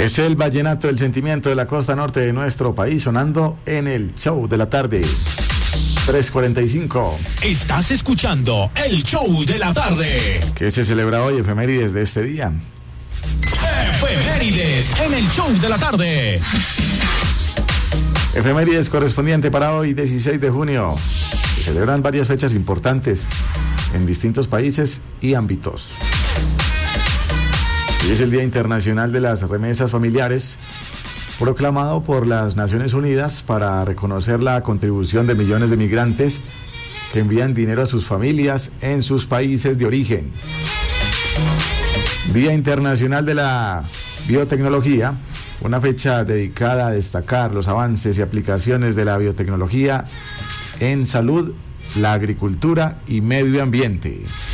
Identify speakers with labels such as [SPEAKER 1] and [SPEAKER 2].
[SPEAKER 1] Es el vallenato, el sentimiento de la costa norte de nuestro país, sonando en el show de la tarde. 3:45.
[SPEAKER 2] Estás escuchando el show de la tarde.
[SPEAKER 1] ¿Qué se celebra hoy, efemérides de este día?
[SPEAKER 2] Efemérides en el show de la tarde.
[SPEAKER 1] Efemérides correspondiente para hoy, 16 de junio. Se celebran varias fechas importantes en distintos países y ámbitos. Hoy es el Día Internacional de las Remesas Familiares, proclamado por las Naciones Unidas para reconocer la contribución de millones de migrantes que envían dinero a sus familias en sus países de origen. Día Internacional de la Biotecnología, una fecha dedicada a destacar los avances y aplicaciones de la biotecnología en salud, la agricultura y medio ambiente.